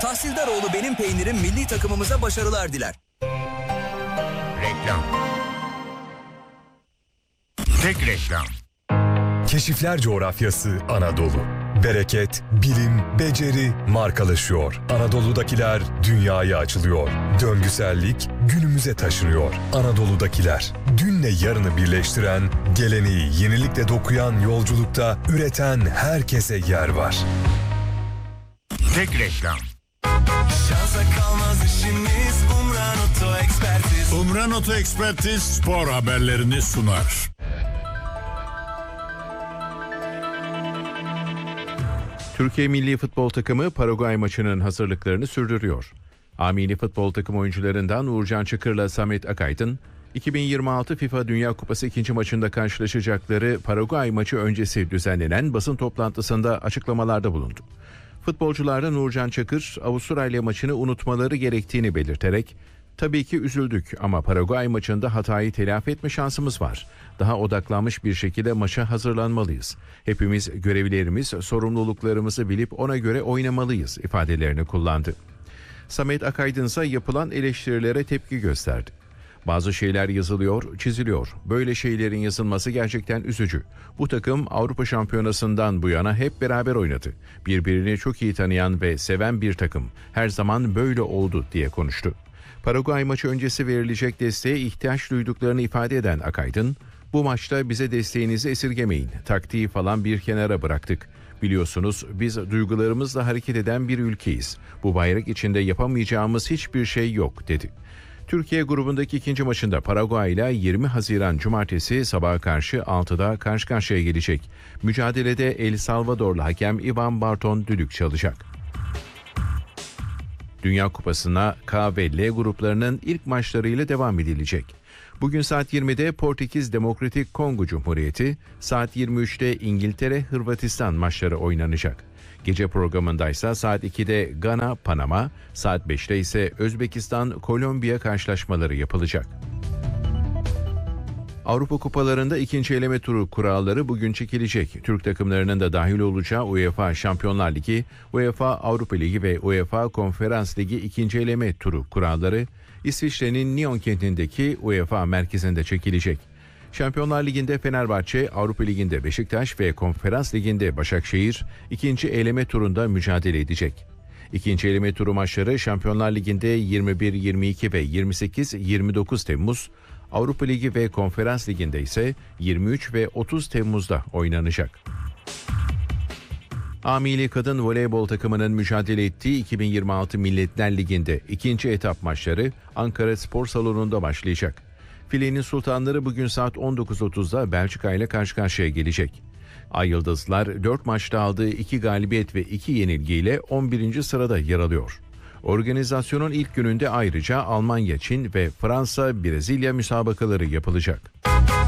Tahsildaroğlu Benim Peynirim milli takımımıza başarılar diler. Reklam. Tek reklam. Keşifler coğrafyası Anadolu. Bereket, bilim, beceri markalaşıyor. Anadolu'dakiler dünyaya açılıyor. Döngüsellik günümüze taşınıyor. Anadolu'dakiler, dünle yarını birleştiren, geleneği yenilikle dokuyan yolculukta üreten herkese yer var. Tek reklam. Şansa kalmaz işimiz Umran Oto Ekspertiz. Umran Oto Ekspertiz spor haberlerini sunar. Türkiye Milli Futbol Takımı Paraguay maçının hazırlıklarını sürdürüyor. A Milli Futbol Takımı oyuncularından Uğurcan Çakır'la Samet Akaydın, 2026 FIFA Dünya Kupası ikinci maçında karşılaşacakları Paraguay maçı öncesi düzenlenen basın toplantısında açıklamalarda bulundu. Futbolculardan Uğurcan Çakır, Avustralya maçını unutmaları gerektiğini belirterek, "Tabii ki üzüldük ama Paraguay maçında hatayı telafi etme şansımız var. Daha odaklanmış bir şekilde maça hazırlanmalıyız. Hepimiz görevlerimiz, sorumluluklarımızı bilip ona göre oynamalıyız" ifadelerini kullandı. Samet Akaydın ise yapılan eleştirilere tepki gösterdi. "Bazı şeyler yazılıyor, çiziliyor. Böyle şeylerin yazılması gerçekten üzücü. Bu takım Avrupa Şampiyonası'ndan bu yana hep beraber oynadı. Birbirini çok iyi tanıyan ve seven bir takım. Her zaman böyle oldu" diye konuştu. Paraguay maçı öncesi verilecek desteğe ihtiyaç duyduklarını ifade eden Akaydın, "Bu maçta bize desteğinizi esirgemeyin. Taktiği falan bir kenara bıraktık. Biliyorsunuz biz duygularımızla hareket eden bir ülkeyiz. Bu bayrak içinde yapamayacağımız hiçbir şey yok" dedi. Türkiye grubundaki ikinci maçında Paraguay ile 20 Haziran Cumartesi sabaha karşı 6'da karşı karşıya gelecek. Mücadelede El Salvadorlu hakem Ivan Barton düdük çalacak. Dünya Kupası'na K ve L gruplarının ilk maçlarıyla devam edilecek. Bugün saat 20'de Portekiz Demokratik Kongo Cumhuriyeti, saat 23'te İngiltere-Hırvatistan maçları oynanacak. Gece programındaysa saat 2'de Gana-Panama, saat 5'te ise Özbekistan-Kolombiya karşılaşmaları yapılacak. Avrupa Kupalarında ikinci eleme turu kuralları bugün çekilecek. Türk takımlarının da dahil olacağı UEFA Şampiyonlar Ligi, UEFA Avrupa Ligi ve UEFA Konferans Ligi ikinci eleme turu kuralları İsviçre'nin Nyon kentindeki UEFA merkezinde çekilecek. Şampiyonlar Ligi'nde Fenerbahçe, Avrupa Ligi'nde Beşiktaş ve Konferans Ligi'nde Başakşehir ikinci eleme turunda mücadele edecek. İkinci eleme turu maçları Şampiyonlar Ligi'nde 21, 22 ve 28, 29 Temmuz, Avrupa Ligi ve Konferans Ligi'nde ise 23 ve 30 Temmuz'da oynanacak. A Milli Kadın Voleybol takımının mücadele ettiği 2026 Milletler Ligi'nde ikinci etap maçları Ankara Spor Salonu'nda başlayacak. Filenin Sultanları bugün saat 19.30'da Belçika ile karşı karşıya gelecek. Ay Yıldızlar 4 maçta aldığı 2 galibiyet ve 2 yenilgiyle 11. sırada yer alıyor. Organizasyonun ilk gününde ayrıca Almanya, Çin ve Fransa, Brezilya müsabakaları yapılacak.